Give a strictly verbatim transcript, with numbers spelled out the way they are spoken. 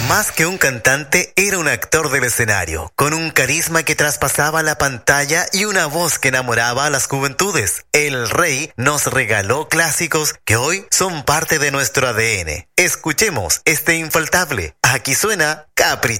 Más que un cantante, era un actor del escenario, con un carisma que traspasaba la pantalla y una voz que enamoraba a las juventudes. El Rey nos regaló clásicos que hoy son parte de nuestro A D N. Escuchemos este infaltable. Aquí suena Capri.